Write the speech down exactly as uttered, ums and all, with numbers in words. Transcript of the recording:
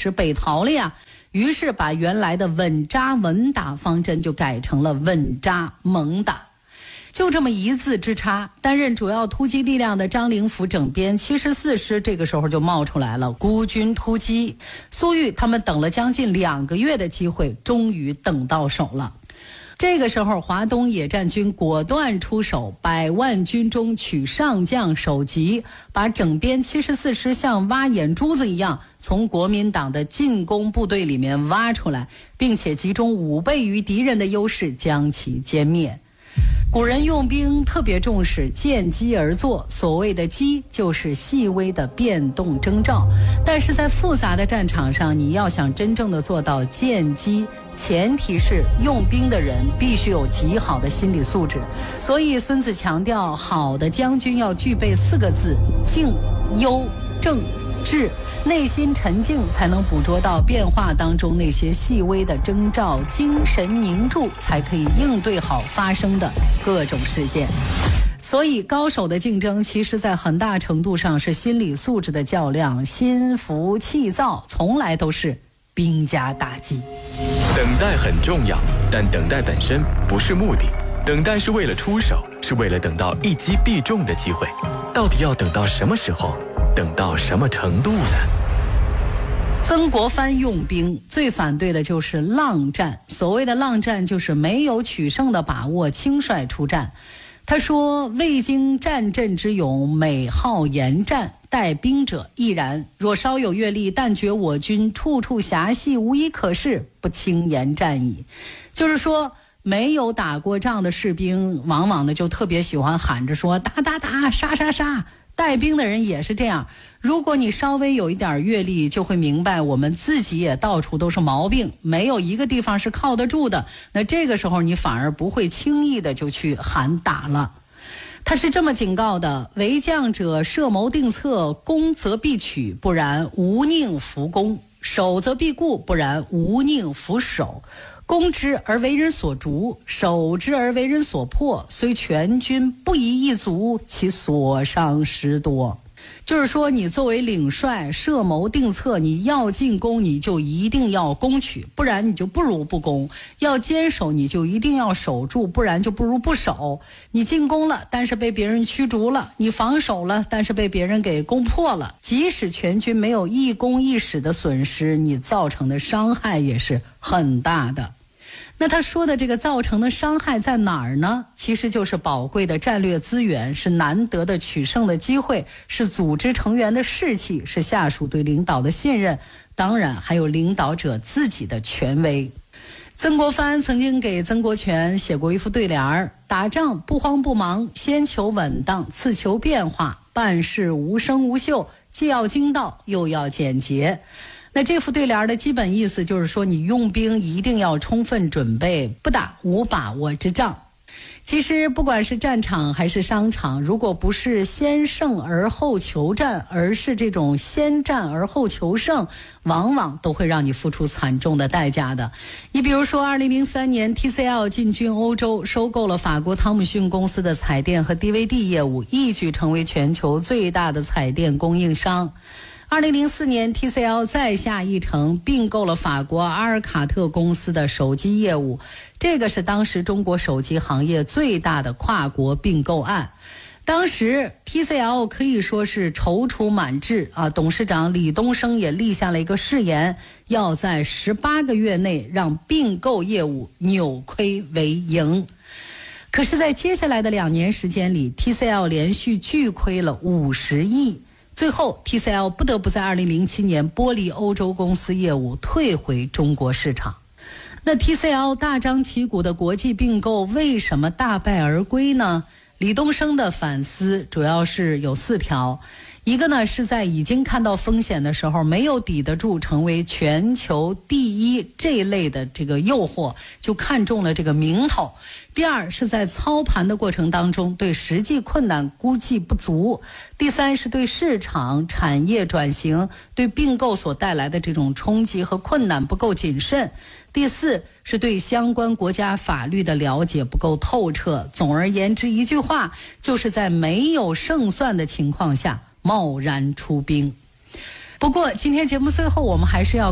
迟北逃了呀。于是把原来的稳扎稳打方针就改成了稳扎猛打。就这么一字之差，担任主要突击力量的张灵甫整编七十四师这个时候就冒出来了，孤军突击。粟裕他们等了将近两个月的机会，终于等到手了。这个时候华东野战军果断出手，百万军中取上将首级，把整编七十四师像挖眼珠子一样从国民党的进攻部队里面挖出来，并且集中五倍于敌人的优势将其歼灭。古人用兵特别重视见机而作，所谓的机就是细微的变动征兆，但是在复杂的战场上，你要想真正的做到见机，前提是用兵的人必须有极好的心理素质。所以孙子强调，好的将军要具备四个字：静、忧、正、志。内心沉静，才能捕捉到变化当中那些细微的征兆，精神凝住，才可以应对好发生的各种事件。所以高手的竞争其实在很大程度上是心理素质的较量，心浮气躁从来都是兵家大忌。 等待很重要，但等待本身不是目的，等待是为了出手，是为了等到一击必中的机会。到底要等到什么时候，等到什么程度呢？ 曾国藩用兵最反对的就是浪战，所谓的浪战就是没有取胜的把握，轻率出战。他说，未经战阵之勇，每好言战，待兵者亦然。若稍有阅历，但觉我军处处狭隙，无一可事，不轻言战矣。就是说，没有打过仗的士兵往往呢就特别喜欢喊着说打打打，杀杀杀。带兵的人也是这样，如果你稍微有一点阅历，就会明白我们自己也到处都是毛病，没有一个地方是靠得住的。那这个时候你反而不会轻易的就去喊打了。他是这么警告的：为将者设谋定策，攻则必取，不然无宁弗攻；守则必固，不然无宁弗守。攻之而为人所逐，守之而为人所破，虽全军不以一卒，其所伤实多。就是说，你作为领帅设谋定策，你要进攻你就一定要攻取，不然你就不如不攻；要坚守你就一定要守住，不然就不如不守。你进攻了，但是被别人驱逐了；你防守了，但是被别人给攻破了。即使全军没有一攻一矢的损失，你造成的伤害也是很大的。那他说的这个造成的伤害在哪儿呢？其实就是宝贵的战略资源，是难得的取胜的机会，是组织成员的士气，是下属对领导的信任，当然还有领导者自己的权威。曾国藩曾经给曾国荃写过一副对联儿：打仗不慌不忙，先求稳当，次求变化，办事无声无秀，既要精到又要简洁。那这副对联的基本意思就是说，你用兵一定要充分准备，不打无把握之仗。其实不管是战场还是商场，如果不是先胜而后求战，而是这种先战而后求胜，往往都会让你付出惨重的代价的。你比如说二零零三年 T C L 进军欧洲，收购了法国汤姆逊公司的彩电和 D V D 业务，一举成为全球最大的彩电供应商。二零零四年 T C L 再下一城，并购了法国阿尔卡特公司的手机业务，这个是当时中国手机行业最大的跨国并购案。当时 T C L 可以说是踌躇满志啊，董事长李东生也立下了一个誓言，要在十八个月内让并购业务扭亏为盈。可是在接下来的两年时间里， T C L 连续巨亏了五十亿，最后 T C L 不得不在二零零七年剥离欧洲公司业务，退回中国市场。那 T C L 大张旗鼓的国际并购为什么大败而归呢？李东生的反思主要是有四条。一个呢，是在已经看到风险的时候，没有抵得住成为全球第一这一类的这个诱惑，就看中了这个名头。第二，是在操盘的过程当中，对实际困难估计不足。第三，是对市场产业转型，对并购所带来的这种冲击和困难不够谨慎。第四，是对相关国家法律的了解不够透彻。总而言之，一句话，就是在没有胜算的情况下贸然出兵。不过今天节目最后我们还是要